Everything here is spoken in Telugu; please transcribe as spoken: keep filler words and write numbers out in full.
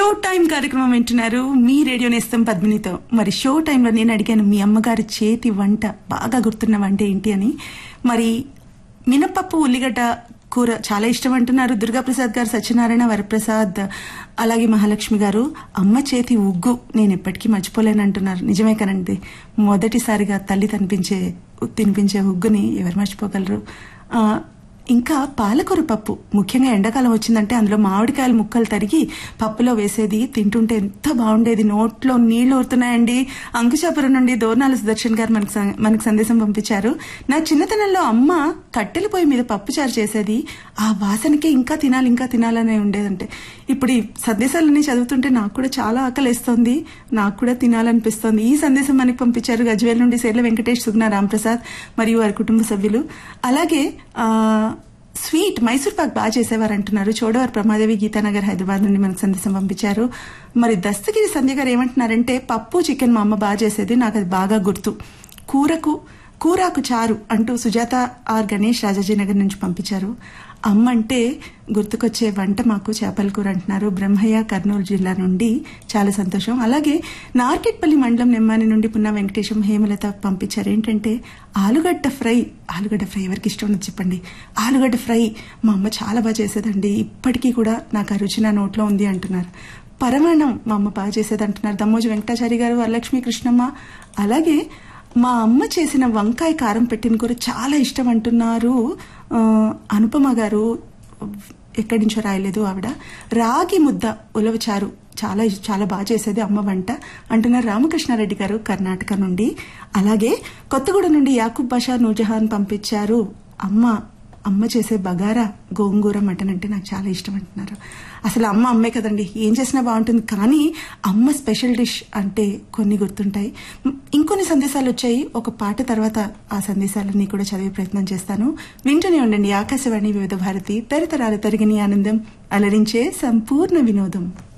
షో టైం కార్యక్రమం వింటున్నారు మీ రేడియో నేస్తం పద్మినితో. మరి షో టైంలో నేను అడిగాను మీ అమ్మగారి చేతి వంట బాగా గుర్తున్న వంట ఏంటి అని. మరి మినపప్పు ఉల్లిగడ్డ కూర చాలా ఇష్టం అంటున్నారు దుర్గాప్రసాద్ గారు, సత్యనారాయణ, వరప్రసాద్, అలాగే మహాలక్ష్మి గారు. అమ్మ చేతి ఉగ్గు నేను ఎప్పటికీ మర్చిపోలేను అంటున్నారు. నిజమే కనండి, మొదటిసారిగా తల్లి తినిపించే తినిపించే ఉగ్గుని ఎవరు మర్చిపోగలరు. ఇంకా పాలకూర పప్పు, ముఖ్యంగా ఎండాకాలం వచ్చిందంటే అందులో మామిడికాయల ముక్కలు తరిగి పప్పులో వేసేది, తింటుంటే ఎంత బాగుండేది. నోట్లో నీళ్లు ఊరుతున్నాయండి. అంకుశాపురం నుండి దోర్నాల సుదర్శన్ గారు మనకు మనకు సందేశం పంపించారు. నా చిన్నతనంలో అమ్మ కట్టెల పొయ్యి మీద పప్పు చారు చేసేది, ఆ వాసనకే ఇంకా తినాలి ఇంకా తినాలనే ఉండేదంటే. ఇప్పుడు ఈ సందేశాలన్నీ చదువుతుంటే నాకు కూడా చాలా ఆకలిస్తోంది, నాకు కూడా తినాలనిపిస్తోంది. ఈ సందేశం మనకి పంపించారు గజ్వేల్ నుండి సేర్ల వెంకటేష్, సుగ్నా రాంప్రసాద్ మరియు వారి కుటుంబ సభ్యులు. అలాగే ఆ స్వీట్ మైసూర్ పాక్ బాగా చేసేవారు అంటున్నారు చోడవర్ ప్రమాదేవి, గీతానగర్, హైదరాబాద్ నుండి మనకు సందేశం పంపించారు. మరి దస్తగిరి సంధ్య గారు ఏమంటున్నారంటే పప్పు చికెన్ మా అమ్మ బాగా చేసేది, నాకు అది బాగా గుర్తు. కూరకు కూరాకు చారు అంటూ సుజాత ఆర్ గణేష్ రాజాజీనగర్ నుంచి పంపించారు. అమ్మ అంటే గుర్తుకొచ్చే వంట మాకు చేపల కూర అంటున్నారు బ్రహ్మయ్య, కర్నూలు జిల్లా నుండి. చాలా సంతోషం. అలాగే నార్కెట్పల్లి మండలం నెమ్మాని నుండి పున్నా వెంకటేశం, హేమలత పంపించారు. ఏంటంటే ఆలుగడ్డ ఫ్రై. ఆలుగడ్డ ఫ్రై ఎవరికి ఇష్టం ఉన్నది చెప్పండి. ఆలుగడ్డ ఫ్రై మా అమ్మ చాలా బాగా చేసేదండి, ఇప్పటికీ కూడా నాకు ఆ రుచి నా నోట్లో ఉంది అంటున్నారు. పరమాణం మా అమ్మ బాగా చేసేది అంటున్నారు దమ్మోజు వెంకటాచారి గారు, వరలక్ష్మి కృష్ణమ్మ. అలాగే మా అమ్మ చేసిన వంకాయ కారం పెట్టిన కూర చాలా ఇష్టం అంటున్నారు అనుపమ గారు. ఎక్కడి నుంచో రాయలేదు ఆవిడ. రాగి ముద్ద ఉలవచారు చాలా చాలా బాగా చేసేది అమ్మ వంట అంటున్నారు రామకృష్ణారెడ్డి గారు, కర్ణాటక నుండి. అలాగే కొత్తగూడెం నుండి యాకూబ్ బాషా, నూజహాన్ పంపించారు. అమ్మ అమ్మ చేసే బగారా గోంగూర మటన్ అంటే నాకు చాలా ఇష్టం అంటున్నారు. అసలు అమ్మ అమ్మే కదండి, ఏం చేసినా బాగుంటుంది, కానీ అమ్మ స్పెషల్ డిష్ అంటే కొన్ని గుర్తుంటాయి. ఇంకొన్ని సందేశాలు వచ్చాయి. ఒక పాట తర్వాత ఆ సందేశాలన్నీ కూడా చదివే ప్రయత్నం చేస్తాను. వింటూనే ఉండండి ఆకాశవాణి వివిధ భారతి, తరతరాల తరిగిని ఆనందం, అలరించే సంపూర్ణ వినోదం.